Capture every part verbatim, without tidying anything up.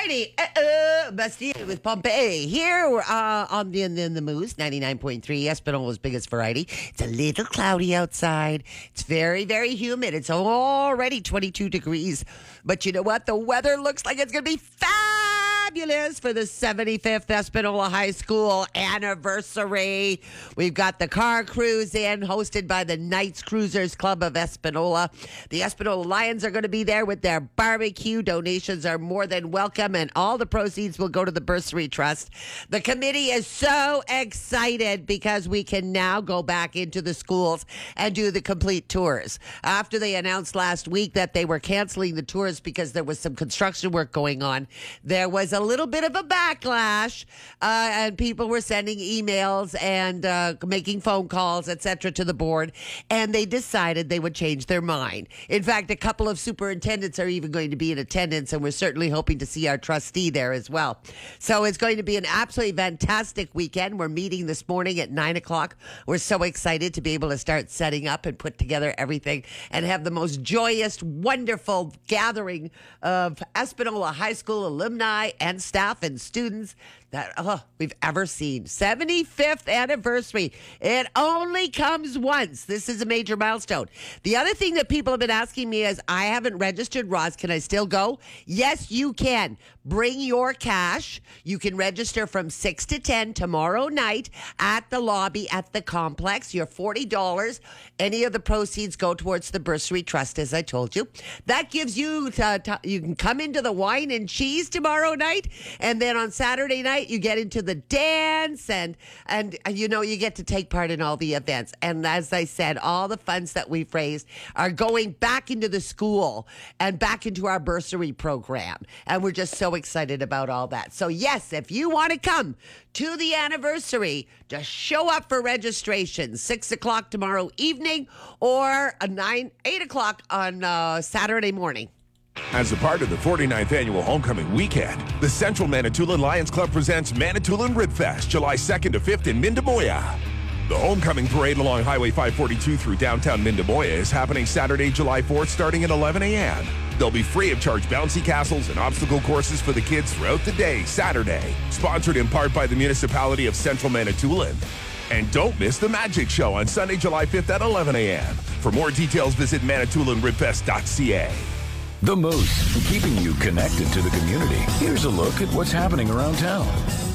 Friday, uh-uh, Bastille with Pompeii. Here we're uh, on the, in the Moose, ninety-nine point three, Espinola's biggest variety. It's a little cloudy outside. It's very, very humid. It's already twenty-two degrees. But you know what? The weather looks like it's going to be fabulous for the seventy-fifth Espinola High School anniversary. We've got the car cruise in, hosted by the Knights Cruisers Club of Espinola. The Espinola Lions are going to be there with their barbecue. Donations are more than welcome, and all the proceeds will go to the Bursary Trust. The committee is so excited because we can now go back into the schools and do the complete tours. After they announced last week that they were canceling the tours because there was some construction work going on, there was a little bit of a backlash, uh, and people were sending emails and uh, making phone calls, et cetera, to the board, and they decided they would change their mind. In fact, a couple of superintendents are even going to be in attendance, and we're certainly hoping to see our trustee there as well. So it's going to be an absolutely fantastic weekend. We're meeting this morning at nine o'clock. We're so excited to be able to start setting up and put together everything and have the most joyous, wonderful gathering of Espinola High School alumni and staff and students that oh, we've ever seen. seventy-fifth anniversary. It only comes once. This is a major milestone. The other thing that people have been asking me is, I haven't registered, Roz. Can I still go? Yes, you can. Bring your cash. You can register from six to ten tomorrow night at the lobby at the complex. You're forty dollars. Any of the proceeds go towards the Bursary Trust, as I told you. That gives you, to, to, you can come into the wine and cheese tomorrow night, and then on Saturday night, you get into the dance, and, and you know, you get to take part in all the events. And as I said, all the funds that we've raised are going back into the school and back into our bursary program. And we're just so excited about all that. So yes, if you want to come to the anniversary, just show up for registration, six o'clock tomorrow evening or a nine, eight o'clock on uh, Saturday morning. As a part of the forty-ninth Annual Homecoming Weekend, the Central Manitoulin Lions Club presents Manitoulin Ribfest, July second to fifth in Mindemoya. The Homecoming Parade along Highway five forty-two through downtown Mindemoya is happening Saturday, July fourth, starting at eleven a.m. There'll be free of charge bouncy castles and obstacle courses for the kids throughout the day, Saturday. Sponsored in part by the Municipality of Central Manitoulin. And don't miss the Magic Show on Sunday, July fifth at eleven a.m. For more details, visit manitoulin ribfest dot c a. The Moose, keeping you connected to the community. Here's a look at what's happening around town.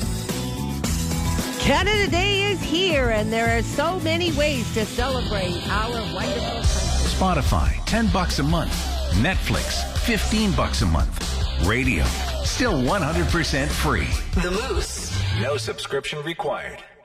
Canada Day is here, and there are so many ways to celebrate our wonderful country. Spotify, ten bucks a month. Netflix, fifteen bucks a month. Radio, still one hundred percent free. The Moose. No subscription required.